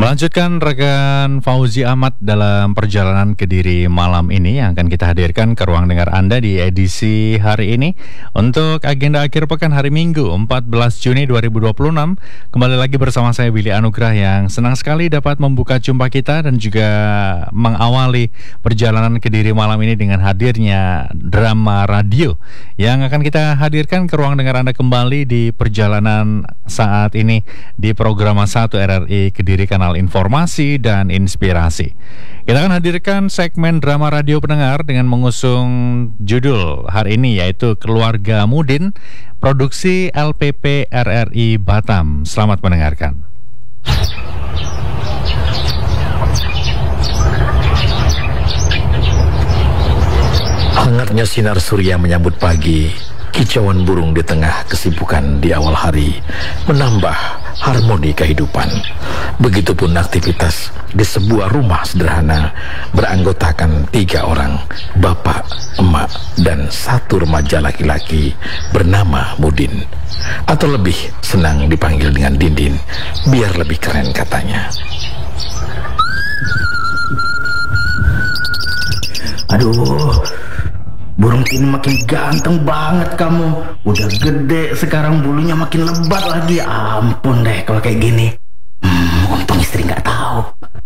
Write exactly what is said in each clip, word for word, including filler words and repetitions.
Melanjutkan rekan Fauzi Ahmad dalam perjalanan Kediri malam ini yang akan kita hadirkan ke ruang dengar Anda di edisi hari ini. Untuk agenda akhir pekan hari Minggu empat belas Juni dua ribu dua puluh enam, kembali lagi bersama saya Willy Anugrah yang senang sekali dapat membuka jumpa kita dan juga mengawali perjalanan Kediri malam ini dengan hadirnya drama radio yang akan kita hadirkan ke ruang dengar Anda kembali di perjalanan saat ini di program satu R R I Kediri Kanal Informasi dan Inspirasi. Kita akan hadirkan segmen drama radio pendengar dengan mengusung judul hari ini yaitu Keluarga Mudin, produksi L P P R R I Batam. Selamat mendengarkan. Hangatnya sinar surya menyambut pagi. Kicauan burung di tengah kesibukan di awal hari menambah harmoni kehidupan. Begitupun aktivitas di sebuah rumah sederhana beranggotakan tiga orang, bapak, emak, dan satu remaja laki-laki bernama Mudin. Atau lebih senang dipanggil dengan Dindin, biar lebih keren katanya. Aduh, burung ini makin ganteng banget kamu. Udah gede sekarang, bulunya makin lebat lagi. Ampun deh kalau kayak gini. Hmm, untung istri nggak tahu.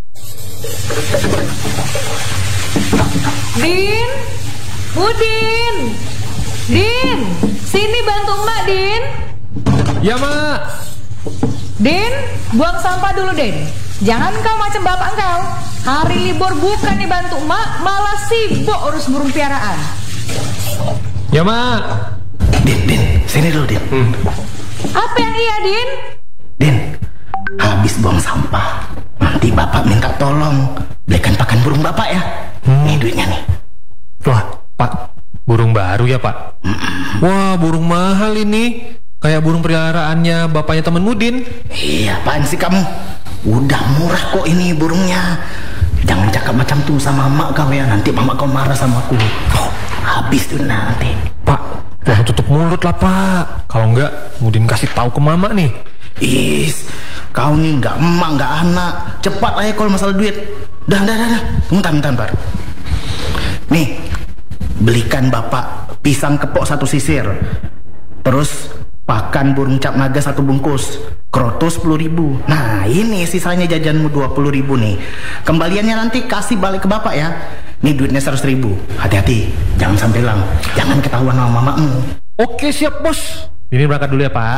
Din, Udin, Din, sini bantu emak, Din. Ya, Mak. Din, buang sampah dulu, Din. Jangan kau macam bapak kau. Hari libur bukan nih bantu emak, malah sibuk urus burung piaraan. Ya, Mak. Din, Din, sini dulu, Din. Hmm. Apa yang iya, Din? Din, habis buang sampah, nanti bapak minta tolong belikan pakan burung bapak ya. Hmm. Nih duitnya nih. Wah, Pak, burung baru ya, Pak? Mm-mm. Wah, burung mahal ini. Kayak burung peliharaannya bapaknya temen Mudin. Iya, apaan sih kamu? Udah murah kok ini burungnya. Jangan cakap macam tuh sama emak kau ya. Nanti mama kau marah sama aku. Oh, habis tuh nanti. Pak, jangan tutup mulut lah, Pak. Kalau enggak, Mudin kasih tahu ke mama nih. Is, kau nih nggak emak nggak anak. Cepat aja kalau masalah duit. Dah, dah, dah, dah. Bentar, bentar, bentar. Nih, belikan bapak pisang kepok satu sisir. Terus pakan burung cap naga satu bungkus. Krotos sepuluh ribu. Nah, ini sisanya jajanmu dua puluh ribu nih. Kembaliannya nanti kasih balik ke bapak ya. Nih duitnya seratus ribu. Hati-hati, jangan sampai hilang. Jangan ketahuan sama mamamu. Oke, siap, Bos. Ini berangkat dulu ya, Pak.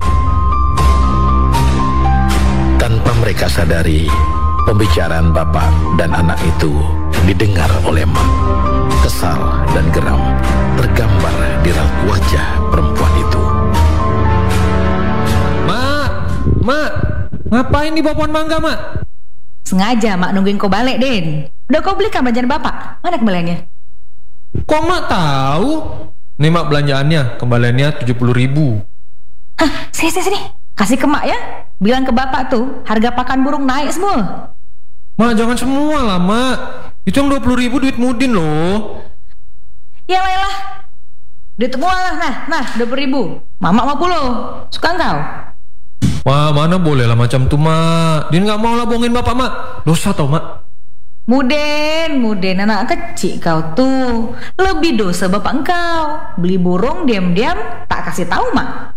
Tanpa mereka sadari, pembicaraan bapak dan anak itu didengar oleh Mak. Kesal dan geram tergambar di raut wajah perempuan itu. Mak, Mak, ngapain di bawah pohon mangga, Mak? Sengaja mak nungguin kau balik, Din. Udah kau belikan belanjaan bapak? Mana kembaliannya? Kok Mak tahu? Nih, Mak, belanjaannya, kembaliannya tujuh puluh ribu. Hah, sini, sini, sini. Kasih ke mak ya. Bilang ke bapak tuh, harga pakan burung naik semua. Mak, jangan semua lah, Mak. Itu yang dua puluh ribu duit Mudin loh. Ya lah, ya lah. Duit semua lah, nah, nah, dua puluh ribu. Mama mau puluh. Suka engkau? Wah, mana boleh lah macam tuh, Mak. Din gak mau lah bohongin bapak, Mak. Dosa tau, Mak. Mudin, Mudin, anak kecil kau tuh. Lebih dosa bapak engkau. Beli burung diam-diam tak kasih tahu, Mak.